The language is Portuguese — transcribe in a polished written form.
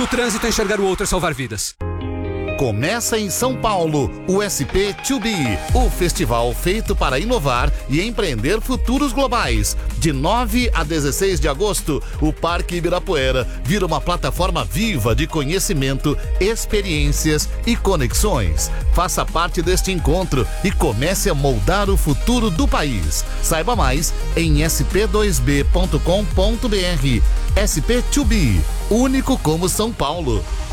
No trânsito, enxergar o outro é salvar vidas. Começa em São Paulo o SP2B, o festival feito para inovar e empreender futuros globais. De 9 a 16 de agosto, o Parque Ibirapuera vira uma plataforma viva de conhecimento, experiências e conexões. Faça parte deste encontro e comece a moldar o futuro do país. Saiba mais em sp2b.com.br. SP2B, único como São Paulo.